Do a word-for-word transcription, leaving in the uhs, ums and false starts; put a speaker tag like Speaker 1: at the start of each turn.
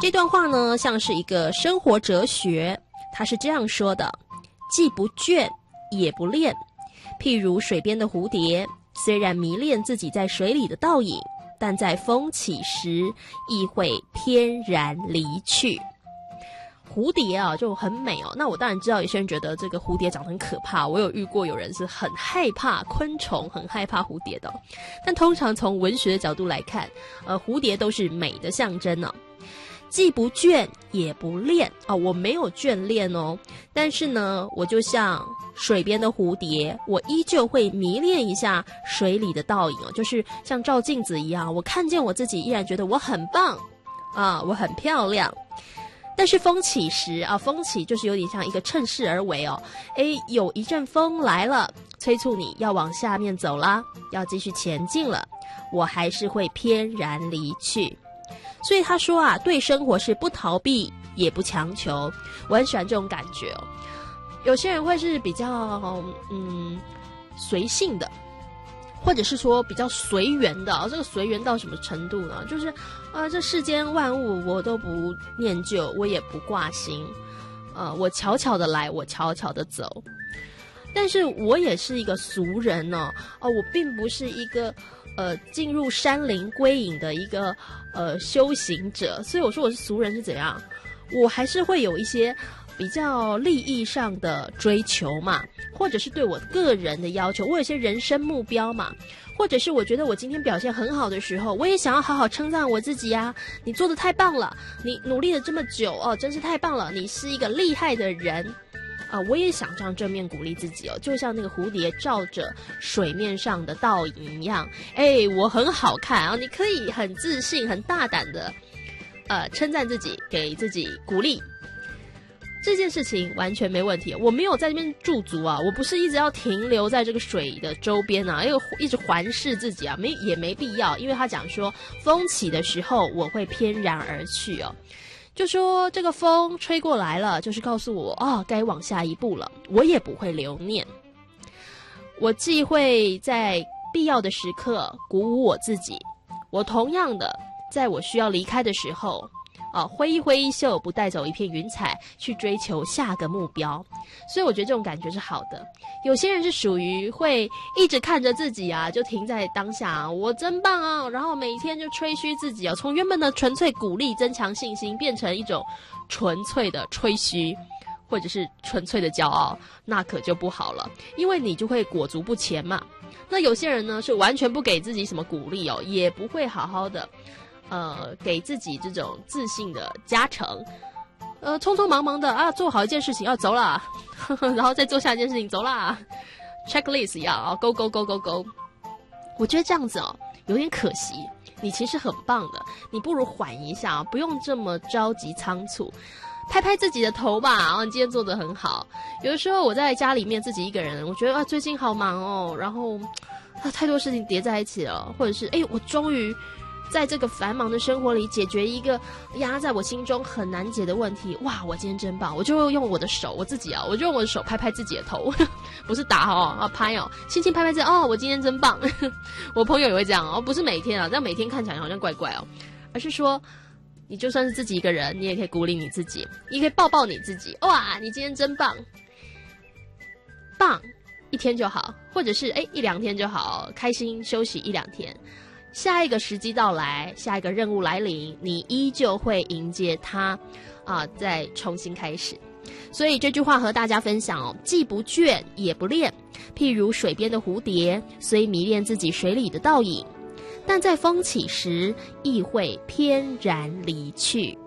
Speaker 1: 这段话呢，像是一个生活哲学，它是这样说的：既不倦也不恋，譬如水边的蝴蝶，虽然迷恋自己在水里的倒影，但在风起时亦会翩然离去。蝴蝶啊就很美哦，那我当然知道有些人觉得这个蝴蝶长得很可怕，我有遇过有人是很害怕昆虫，很害怕蝴蝶的、哦、但通常从文学的角度来看，呃，蝴蝶都是美的象征呢、哦。既不倦也不恋啊、哦，我没有眷恋哦，但是呢，我就像水边的蝴蝶，我依旧会迷恋一下水里的倒影哦，就是像照镜子一样，我看见我自己依然觉得我很棒啊，我很漂亮。但是风起时啊，风起就是有点像一个趁势而为哦，诶，有一阵风来了，催促你要往下面走啦，要继续前进了，我还是会翩然离去。所以他说啊，对生活是不逃避也不强求，我很喜欢这种感觉哦。有些人会是比较嗯随性的，或者是说比较随缘的、哦、这个随缘到什么程度呢？就是呃，这世间万物我都不念旧，我也不挂心，呃，我悄悄的来，我悄悄的走。但是我也是一个俗人哦，哦，我并不是一个呃进入山林归隐的一个呃修行者，所以我说我是俗人是怎样？我还是会有一些比较利益上的追求嘛，或者是对我个人的要求，我有些人生目标嘛，或者是我觉得我今天表现很好的时候，我也想要好好称赞我自己啊，你做得太棒了，你努力了这么久哦，真是太棒了，你是一个厉害的人啊、呃！我也想这样正面鼓励自己哦，就像那个蝴蝶照着水面上的倒影一样，哎，我很好看啊！你可以很自信、很大胆的呃称赞自己，给自己鼓励。这件事情完全没问题，我没有在那边驻足啊，我不是一直要停留在这个水的周边啊，因为一直环视自己啊，没也没必要，因为他讲说风起的时候我会翩然而去哦，就说这个风吹过来了，就是告诉我哦，该往下一步了，我也不会留念，我既会在必要的时刻鼓舞我自己，我同样的在我需要离开的时候啊，挥一挥衣袖，不带走一片云彩，去追求下个目标。所以我觉得这种感觉是好的。有些人是属于会一直看着自己啊，就停在当下啊，我真棒啊，然后每天就吹嘘自己啊，从原本的纯粹鼓励、增强信心，变成一种纯粹的吹嘘，或者是纯粹的骄傲，那可就不好了，因为你就会裹足不前嘛。那有些人呢，是完全不给自己什么鼓励哦，也不会好好的。呃，给自己这种自信的加成，呃，匆匆忙忙的啊，做好一件事情要、啊、走啦，呵呵，然后再做下一件事情走啦 ，checklist 一样啊，勾勾勾勾勾。我觉得这样子哦，有点可惜。你其实很棒的，你不如缓一下啊，不用这么着急仓促，拍拍自己的头吧。然后你今天做得很好。有的时候我在家里面自己一个人，我觉得啊，最近好忙哦，然后啊，太多事情叠在一起了，或者是哎，我终于。在这个繁忙的生活里解决一个压在我心中很难解的问题，哇，我今天真棒，我就用我的手，我自己啊，我就用我的手拍拍自己的头，不是打哦，啊拍哦，轻轻拍拍自己，哦，我今天真棒。我朋友也会这样哦，不是每天啊，这样每天看起来好像怪怪哦，而是说你就算是自己一个人，你也可以鼓励你自己，你可以抱抱你自己，哇，你今天真棒，棒一天就好，或者是哎一两天就好，开心休息一两天。下一个时机到来，下一个任务来临，你依旧会迎接它，啊、呃，再重新开始。所以这句话和大家分享哦，既不倦也不恋，譬如水边的蝴蝶，虽迷恋自己水里的倒影，但在风起时亦会翩然离去。